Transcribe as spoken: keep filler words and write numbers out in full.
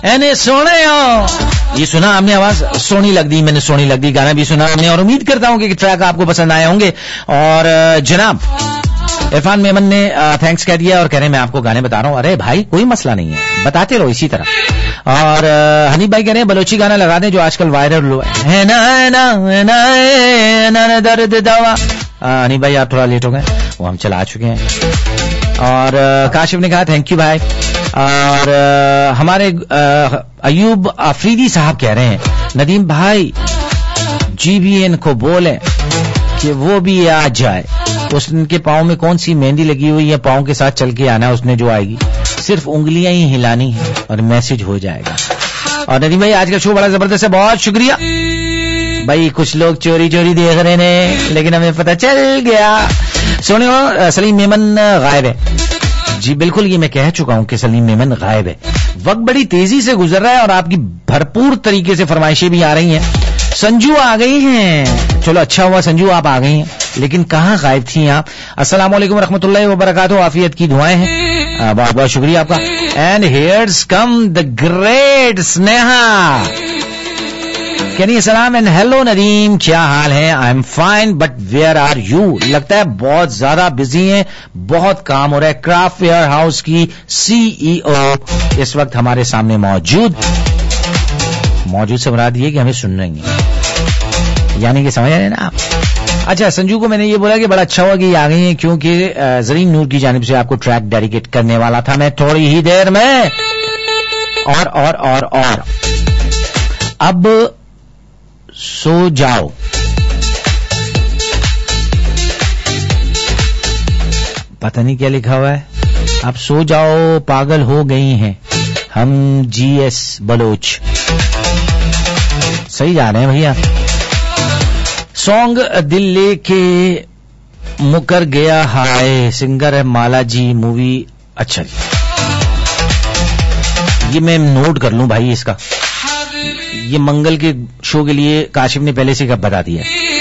एने सोने ये सुना आपने, आवाज सोनी लग दी, मैंने सोनी लग दी, गाना भी सुना आपने और उम्मीद करता हूं कि ट्रैक आपको पसंद आए होंगे। और जनाब इरफान मेमन ने थैंक्स कह दिया और कह रहे हैं मैं आपको गाने बता रहा हूं। अरे भाई कोई मसला नहीं है, बताते रहो इसी तरह। और हनीफ भाई कह रहे हैं बलोची गाना लगा दें जो आजकल वायरल हुआ है ना ना ना ना दर्द दवा। हनीफ भाई आप थोड़ा लेट हो गए, वो हम चला चुके हैं। और काशिफ ने कहा थैंक यू भाई। और हमारे अयूब अफरीदी साहब कह रहे हैं नदीम भाई जीबीएन को बोले कि वो भी आ जाए, उसके पाँव में कौन सी मेहंदी लगी हुई है, पाँव के साथ चल के आना उसने जो आएगी, सिर्फ उंगलियां ही हिलानी है और मैसेज हो जाएगा। और नदीम भाई आज का शो बड़ा जबरदस्त है, बहुत शुक्रिया भाई। कुछ लोग चोरी चोरी देख रहे हैं लेकिन हमें पता चल गया। सुनियो सलीम मेमन गायब है जी, बिल्कुल ये मैं कह चुका हूं कि सलीम मेमन गायब है। वक्त बड़ी तेजी से गुजर रहा है और आपकी भरपूर तरीके से फरमाइशें भी आ रही हैं। संजू आ गई हैं, चलो अच्छा हुआ संजू आप आ गई हैं, लेकिन कहाँ गायब थी आप। अस्सलाम वालेकुम रहमतुल्लाहि व बरकातहू, आफियत की दुआएं हैं, बहुत बहुत शुक्रिया आपका। And here's come the great Sneha, कहनी सलाम एंड हेलो नदीम, क्या हाल है। I am fine but where are you. लगता है बहुत ज्यादा बिजी हैं, बहुत काम हो रहा है। क्राफ्ट वेयर हाउस की सीईओ इस वक्त हमारे सामने मौजूद मौजूद से मुराद ये कि हमें सुन रही हैं, यानी कि समझ रहे हैं ना आप। अच्छा संजू को मैंने ये बोला कि बड़ा अच्छा हुआ कि ये आ गई हैं, क्योंकि जरीन नूर की जानिब से आपको ट्रैक डेडिकेट करने वाला था मैं थोड़ी ही देर में। और और और और अब सो जाओ, पता नहीं क्या लिखा हुआ है। अब सो जाओ पागल हो गई हैं हम जीएस बलोच, सही जा रहे हैं भैया। सॉन्ग दिल लेके मुकर गया हाय, सिंगर है माला जी, मूवी। अच्छा जी ये मैं नोट कर लूं भाई इसका, ये मंगल के शो के लिए काशिफ ने पहले से कब बता दिया।